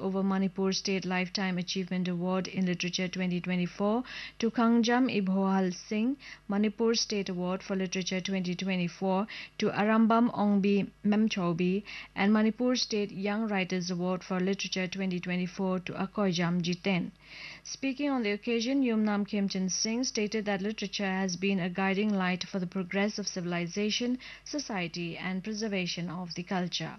over Manipur State Lifetime Achievement Award in Literature 2024 to Kangjam Ibhoal Singh, Manipur State Award for Literature 2024 to Arambam Ongbi Memchobi, and Manipur State Young Writers Award for Literature 2024 to Akoijam Jiten. Speaking on the occasion, Yumnam Khemchand Singh stated that literature has been a guiding light for the progress of civilization, society, and preservation of the culture.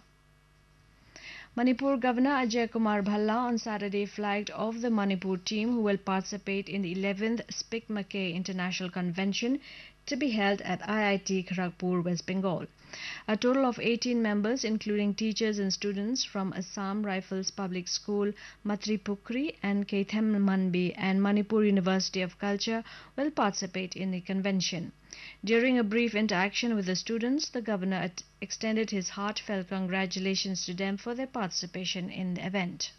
Manipur Governor Ajay Kumar Bhalla on Saturday flagged off the Manipur team who will participate in the 11th Spik Mackay International Convention to be held at IIT Kharagpur, West Bengal. A total of 18 members, including teachers and students from Assam Rifles Public School, Matripukri and Keithem Manbi and Manipur University of Culture, will participate in the convention. During a brief interaction with the students, the governor extended his heartfelt congratulations to them for their participation in the event.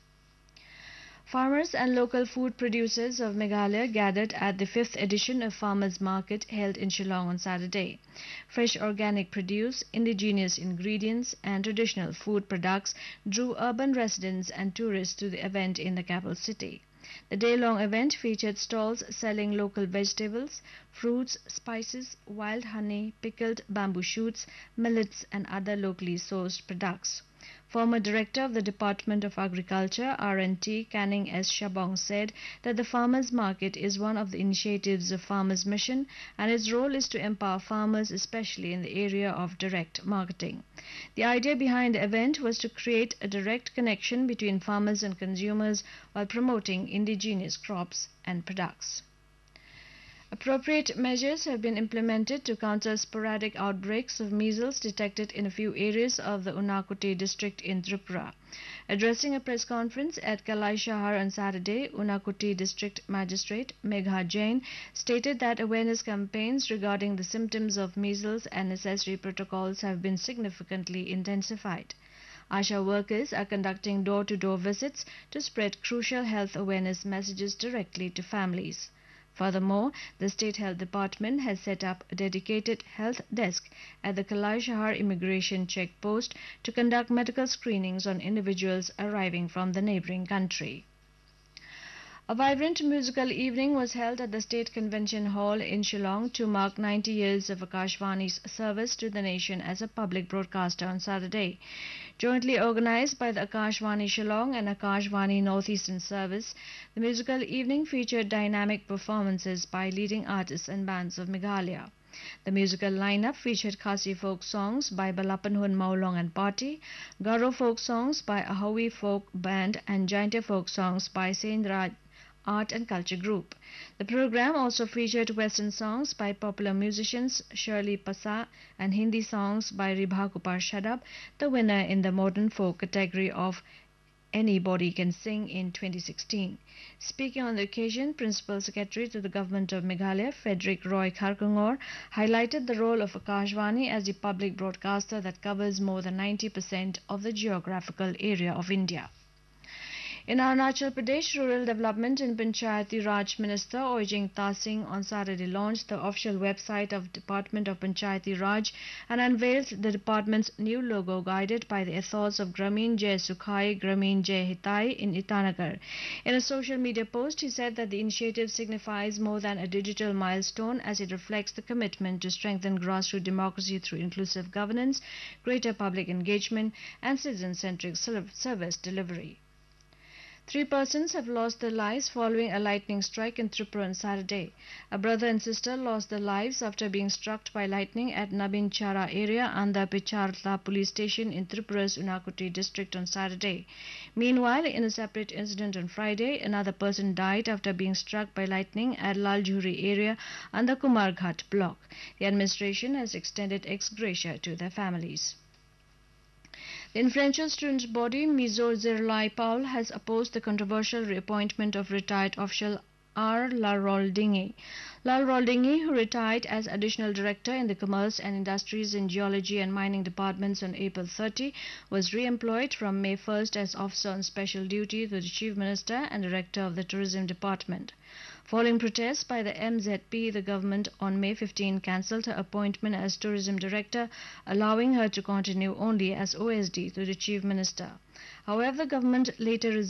Farmers and local food producers of Meghalaya gathered at the 5th edition of Farmers Market held in Shillong on Saturday. Fresh organic produce, indigenous ingredients and traditional food products drew urban residents and tourists to the event in the capital city. The day-long event featured stalls selling local vegetables, fruits, spices, wild honey, pickled bamboo shoots, millets and other locally sourced products. Former Director of the Department of Agriculture, R&T, Canning S. Shabong, said that the Farmers Market is one of the initiatives of Farmers Mission and its role is to empower farmers, especially in the area of direct marketing. The idea behind the event was to create a direct connection between farmers and consumers while promoting indigenous crops and products. Appropriate measures have been implemented to counter sporadic outbreaks of measles detected in a few areas of the Unakoti district in Tripura. Addressing a press conference at Kalai Shahar on Saturday, Unakoti District Magistrate Megha Jain stated that awareness campaigns regarding the symptoms of measles and necessary protocols have been significantly intensified. Asha workers are conducting door-to-door visits to spread crucial health awareness messages directly to families. Furthermore, the State Health Department has set up a dedicated health desk at the Kalai Shahar immigration checkpost to conduct medical screenings on individuals arriving from the neighboring country. A vibrant musical evening was held at the State Convention Hall in Shillong to mark 90 years of Akashvani's service to the nation as a public broadcaster on Saturday. Jointly organized by the Akashvani Shillong and Akashvani Northeastern Service, the musical evening featured dynamic performances by leading artists and bands of Meghalaya. The musical lineup featured Khasi folk songs by Balapanhun Maulong and Party, Garo folk songs by Ahawi folk band and Jaintia folk songs by Sendraj Art and Culture Group. The program also featured Western songs by popular musicians Shirley Pasa and Hindi songs by Ribha Kupar Shadab, the winner in the modern folk category of Anybody Can Sing in 2016. Speaking on the occasion, Principal Secretary to the Government of Meghalaya, Frederick Roy Kharkongor, highlighted the role of Akashvani as the public broadcaster that covers more than 90% of the geographical area of India. In Arunachal Pradesh, Rural Development and Panchayati Raj Minister Oijing Tasing on Saturday launched the official website of Department of Panchayati Raj and unveiled the department's new logo guided by the ethos of Gramin Jai Sukhai, Gramin Jai Hitai in Itanagar. In a social media post, he said that the initiative signifies more than a digital milestone as it reflects the commitment to strengthen grassroots democracy through inclusive governance, greater public engagement and citizen-centric service delivery. 3 persons have lost their lives following a lightning strike in Tripura on Saturday. A brother and sister lost their lives after being struck by lightning at Nabinchara area under Picharla police station in Tripura's Unakoti district on Saturday. Meanwhile, in a separate incident on Friday, another person died after being struck by lightning at Laljhuri area under Kumarghat block. The administration has extended ex gratia to their families. The influential students' body, Mizo Zirlai Paul, has opposed the controversial reappointment of retired official R. Lalroldingi. Lalroldingi, who retired as additional director in the Commerce and Industries in Geology and Mining departments on April 30, was re-employed from May 1st as officer on special duty to the Chief Minister and Director of the Tourism Department. Following protests by the MZP, the government on May 15 cancelled her appointment as Tourism Director, allowing her to continue only as OSD to the Chief Minister. However, the government later